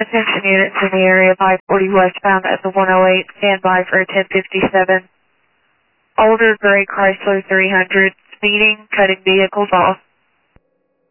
Attention units in the area of I-40 westbound at the 108. Stand by for a 1057. Older gray Chrysler 300. Speeding, cutting vehicles off.